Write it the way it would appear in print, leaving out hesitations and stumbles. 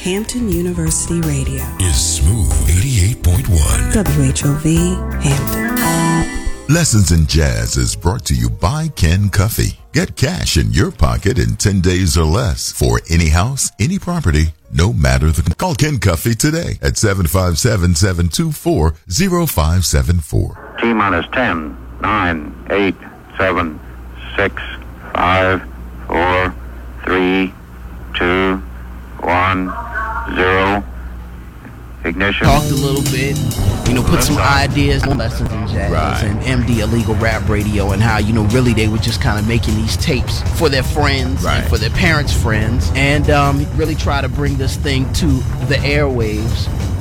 Hampton University Radio is Smooth 88.1. WHOV Hampton. Lessons in Jazz is brought to you by Ken Cuffey. Get cash in your pocket in 10 days or less for any house, any property, no matter the... Call Ken Cuffey today at 757-724-0574. T-minus 10, 9, 8, 7, 6, 5, 4, 3, 2, 1, 0. Ignition. Talked a little bit, put some ideas on Lessons in Jazz and MD Illegal Rap Radio, and how, really they were just kind of making these tapes for their friends and for their parents' friends, and really try to bring this thing to the airwaves